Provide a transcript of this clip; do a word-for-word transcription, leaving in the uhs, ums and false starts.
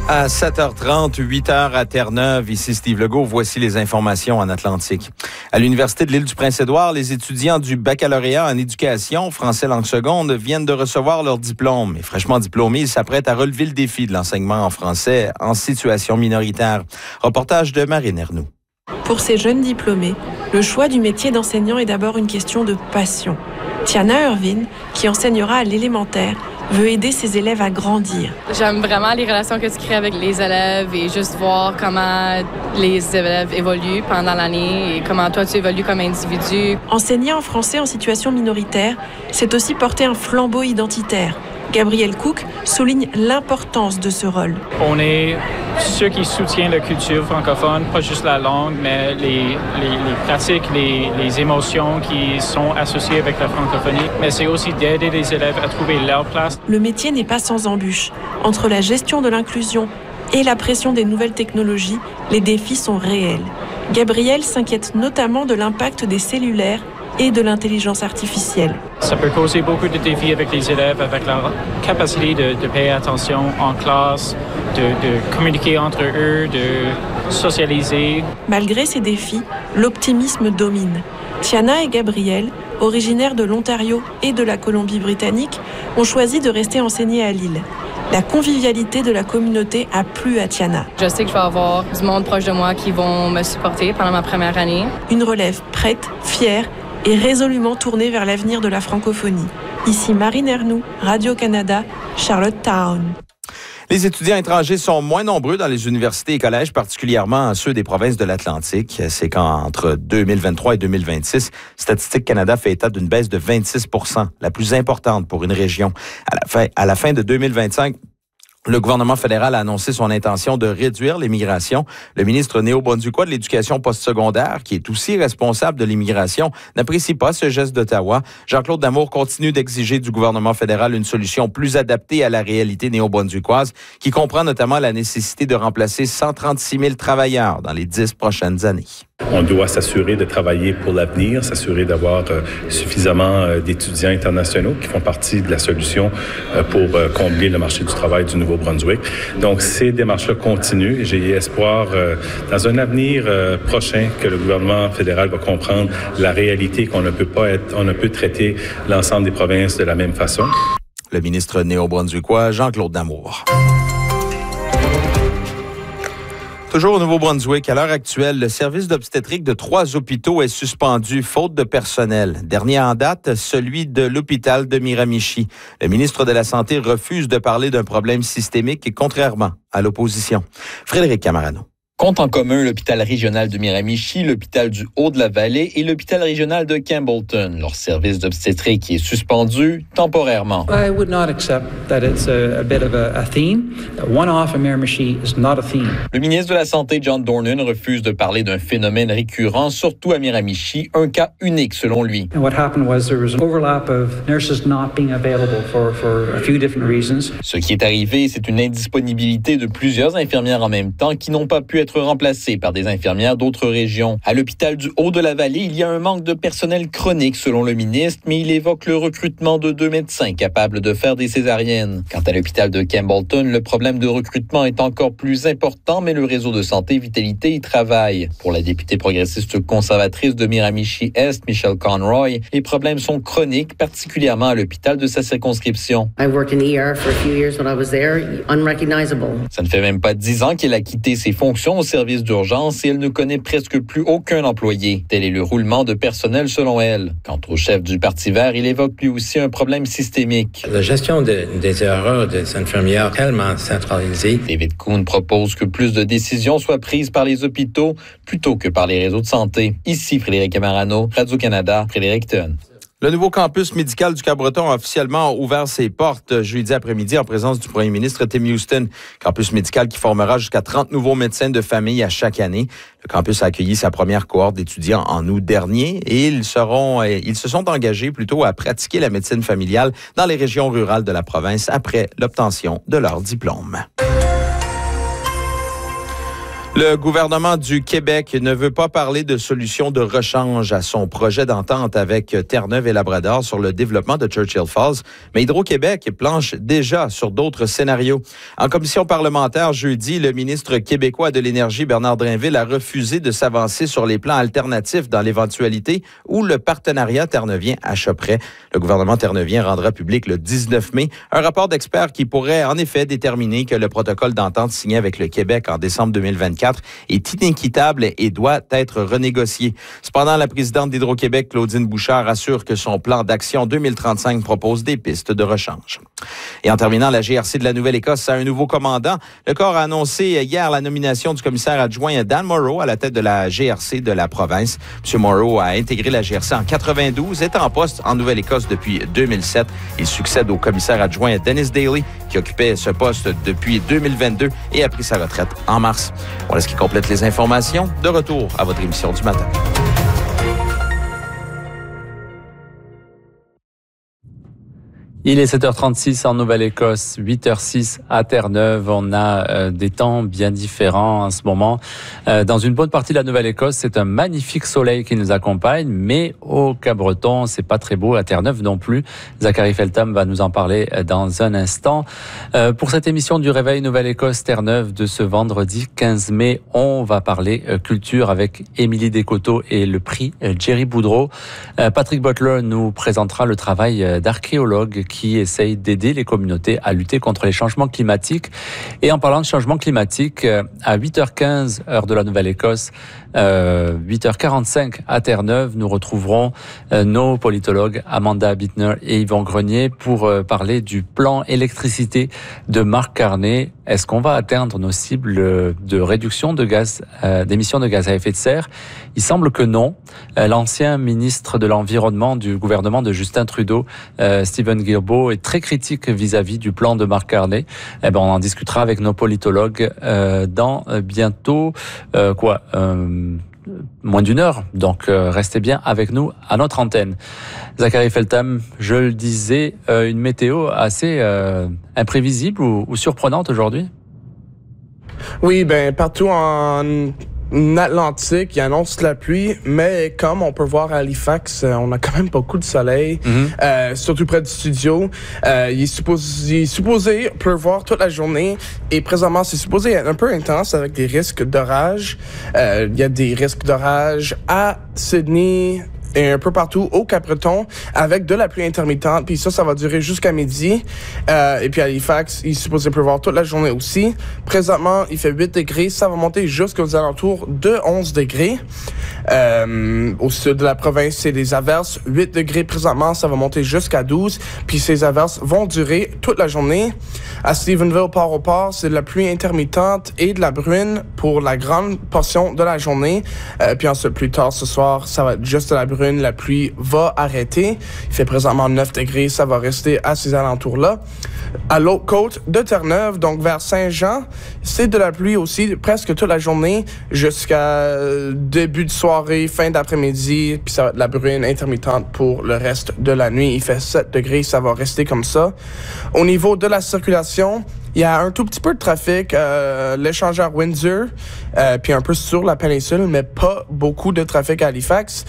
À sept heures trente, huit heures à Terre-Neuve, ici Steve Legault, voici les informations en Atlantique. À l'Université de l'Île-du-Prince-Édouard, les étudiants du baccalauréat en éducation français langue seconde viennent de recevoir leur diplôme. Et fraîchement diplômés, ils s'apprêtent à relever le défi de l'enseignement en français en situation minoritaire. Reportage de Marine Ernoux. Pour ces jeunes diplômés, le choix du métier d'enseignant est d'abord une question de passion. Tiana Irvine, qui enseignera à l'élémentaire, veut aider ses élèves à grandir. J'aime vraiment les relations que tu crées avec les élèves et juste voir comment les élèves évoluent pendant l'année et comment toi tu évolues comme individu. Enseigner en français en situation minoritaire, c'est aussi porter un flambeau identitaire. Gabriel Cook souligne l'importance de ce rôle. On est ceux qui soutiennent la culture francophone, pas juste la langue, mais les, les, les pratiques, les, les émotions qui sont associées avec la francophonie. Mais c'est aussi d'aider les élèves à trouver leur place. Le métier n'est pas sans embûches. Entre la gestion de l'inclusion et la pression des nouvelles technologies, les défis sont réels. Gabriel s'inquiète notamment de l'impact des cellulaires et de l'intelligence artificielle. Ça peut causer beaucoup de défis avec les élèves, avec leur capacité de, de payer attention en classe, de, de communiquer entre eux, de socialiser. Malgré ces défis, l'optimisme domine. Tiana et Gabriel, originaires de l'Ontario et de la Colombie-Britannique, ont choisi de rester enseigner à Lille. La convivialité de la communauté a plu à Tiana. Je sais que je vais avoir du monde proche de moi qui vont me supporter pendant ma première année. Une relève prête, fière et résolument tournée vers l'avenir de la francophonie. Ici Marine Ernoux, Radio-Canada, Charlottetown. Les étudiants étrangers sont moins nombreux dans les universités et collèges, particulièrement ceux des provinces de l'Atlantique. C'est qu'entre deux mille vingt-trois et deux mille vingt-six, Statistique Canada fait état d'une baisse de vingt-six pour cent, la plus importante pour une région. À la fin, à la fin de deux mille vingt-cinq, le gouvernement fédéral a annoncé son intention de réduire l'immigration. Le ministre néo-brunswickois de l'Éducation postsecondaire, qui est aussi responsable de l'immigration, n'apprécie pas ce geste d'Ottawa. Jean-Claude Damour continue d'exiger du gouvernement fédéral une solution plus adaptée à la réalité néo-brunswickoise, qui comprend notamment la nécessité de remplacer cent trente-six mille travailleurs dans les dix prochaines années. On doit s'assurer de travailler pour l'avenir, s'assurer d'avoir euh, suffisamment euh, d'étudiants internationaux qui font partie de la solution euh, pour euh, combler le marché du travail du Nouveau-Brunswick. Donc, ces démarches-là continuent. J'ai espoir, euh, dans un avenir euh, prochain, que le gouvernement fédéral va comprendre la réalité qu'on ne peut pas être, on ne peut traiter l'ensemble des provinces de la même façon. Le ministre néo-brunswickois, Jean-Claude Damour. Toujours au Nouveau-Brunswick, à l'heure actuelle, le service d'obstétrique de trois hôpitaux est suspendu, faute de personnel. Dernier en date, celui de l'hôpital de Miramichi. Le ministre de la Santé refuse de parler d'un problème systémique, et contrairement à l'opposition. Frédéric Camarano. Comptent en commun l'hôpital régional de Miramichi, l'hôpital du Haut-de-la-Vallée et l'hôpital régional de Campbellton. Leur service d'obstétrique est suspendu temporairement. I would not accept that it's a, a bit of a, a theme. One-off in Miramichi is not a theme. Le ministre de la Santé, John Dornan, refuse de parler d'un phénomène récurrent, surtout à Miramichi, un cas unique selon lui. And what happened was there was an overlap of nurses not being available for, for a few different reasons. Ce qui est arrivé, c'est une indisponibilité de plusieurs infirmières en même temps qui n'ont pas pu être remplacées par des infirmières d'autres régions. À l'hôpital du Haut-de-la-Vallée, il y a un manque de personnel chronique selon le ministre, mais il évoque le recrutement de deux médecins capables de faire des césariennes. Quant à l'hôpital de Campbellton, le problème de recrutement est encore plus important, mais le réseau de santé Vitalité y travaille. Pour la députée progressiste conservatrice de Miramichi-Est, Michelle Conroy, les problèmes sont chroniques, particulièrement à l'hôpital de sa circonscription. I worked in the E R for a few years when I was there, unrecognizable. Ça ne fait même pas dix ans qu'elle a quitté ses fonctions au service d'urgence et elle ne connaît presque plus aucun employé. Tel est le roulement de personnel selon elle. Quant au chef du Parti vert, il évoque lui aussi un problème systémique. La gestion de, des erreurs des infirmières tellement centralisée. David Kuhn propose que plus de décisions soient prises par les hôpitaux plutôt que par les réseaux de santé. Ici Frédéric Camarano, Radio-Canada, Fredericton. Le nouveau campus médical du Cap-Breton a officiellement ouvert ses portes jeudi après-midi en présence du premier ministre Tim Houston. Campus médical qui formera jusqu'à trente nouveaux médecins de famille à chaque année. Le campus a accueilli sa première cohorte d'étudiants en août dernier et ils seront, ils se sont engagés plutôt à pratiquer la médecine familiale dans les régions rurales de la province après l'obtention de leur diplôme. Le gouvernement du Québec ne veut pas parler de solution de rechange à son projet d'entente avec Terre-Neuve et Labrador sur le développement de Churchill Falls, mais Hydro-Québec planche déjà sur d'autres scénarios. En commission parlementaire jeudi, le ministre québécois de l'Énergie, Bernard Drinville, a refusé de s'avancer sur les plans alternatifs dans l'éventualité où le partenariat terneuvien achèverait. Le gouvernement terneuvien rendra public le dix-neuf mai un rapport d'experts qui pourrait en effet déterminer que le protocole d'entente signé avec le Québec en décembre deux mille vingt-quatre est inéquitable et doit être renégocié. Cependant, la présidente d'Hydro-Québec, Claudine Bouchard, assure que son plan d'action deux mille trente-cinq propose des pistes de rechange. Et en terminant, la G R C de la Nouvelle-Écosse a un nouveau commandant. Le corps a annoncé hier la nomination du commissaire adjoint Dan Morrow à la tête de la G R C de la province. M. Morrow a intégré la G R C en quatre-vingt-douze, est en poste en Nouvelle-Écosse depuis deux mille sept. Il succède au commissaire adjoint Dennis Daly, qui occupait ce poste depuis deux mille vingt-deux et a pris sa retraite en mars. Voilà ce qui complète les informations. De retour à votre émission du matin. Il est sept heures trente-six en Nouvelle-Écosse, huit heures six à Terre-Neuve. On a euh, des temps bien différents en ce moment. Euh, dans une bonne partie de la Nouvelle-Écosse, c'est un magnifique soleil qui nous accompagne, mais au Cap-Breton, c'est pas très beau, à Terre-Neuve non plus. Zachary Feltham va nous en parler dans un instant. Euh, pour cette émission du Réveil Nouvelle-Écosse Terre-Neuve de ce vendredi quinze mai, on va parler euh, culture avec Émilie Descoteaux et le prix euh, Jerry Boudreau. Euh, Patrick Butler nous présentera le travail euh, d'archéologue qui essaye d'aider les communautés à lutter contre les changements climatiques. Et en parlant de changements climatiques, à huit heures quinze, heure de la Nouvelle-Écosse, euh, huit heures quarante-cinq à Terre-Neuve, nous retrouverons euh, nos politologues Amanda Bittner et Yvon Grenier pour euh, parler du plan électricité de Marc Carney. Est-ce qu'on va atteindre nos cibles de réduction de gaz, euh, d'émissions de gaz à effet de serre? Il semble que non. Euh, l'ancien ministre de l'Environnement du gouvernement de Justin Trudeau, euh, Stephen Guilbeault, est très critique vis-à-vis du plan de Marc Carney. Eh ben, on en discutera avec nos politologues euh, dans euh, bientôt euh, quoi euh, moins d'une heure. Donc, euh, restez bien avec nous à notre antenne. Zachary Feltham, je le disais, euh, une météo assez euh, imprévisible ou, ou surprenante aujourd'hui? Oui, ben partout en Atlantique, il annonce la pluie, mais comme on peut voir à Halifax, on a quand même beaucoup de soleil, mm-hmm. euh, surtout près du studio. Euh, il, est supposé, il est supposé pleuvoir toute la journée et présentement, c'est supposé être un peu intense avec des risques d'orage. Euh, il y a des risques d'orage à Sydney et un peu partout au Cap-Breton avec de la pluie intermittente. Puis ça, ça va durer jusqu'à midi. Euh, et puis à Halifax, il est supposé pleuvoir toute la journée aussi. Présentement, il fait huit degrés. Ça va monter jusqu'aux alentours de onze degrés. Euh, au sud de la province, c'est des averses. huit degrés présentement, ça va monter jusqu'à douze. Puis ces averses vont durer toute la journée. À Stephenville, Port-au-Port, c'est de la pluie intermittente et de la bruine pour la grande portion de la journée. Euh, puis ensuite, plus tard ce soir, ça va être juste de la bruine. La pluie va arrêter. Il fait présentement neuf degrés. Ça va rester à ces alentours-là. À l'autre côte de Terre-Neuve, donc vers Saint-Jean, c'est de la pluie aussi presque toute la journée jusqu'à début de soirée, fin d'après-midi. Puis ça va être de la bruine intermittente pour le reste de la nuit. Il fait sept degrés. Ça va rester comme ça. Au niveau de la circulation, il y a un tout petit peu de trafic, euh, l'échangeur Windsor, euh, puis un peu sur la péninsule, mais pas beaucoup de trafic à Halifax.